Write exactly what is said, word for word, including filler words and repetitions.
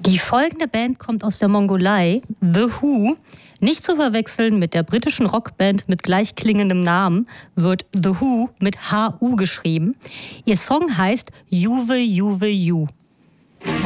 Die folgende Band kommt aus der Mongolei, The Who. Nicht zu verwechseln mit der britischen Rockband mit gleich klingendem Namen, wird The Who mit H U geschrieben. Ihr Song heißt Juve Juve Ju.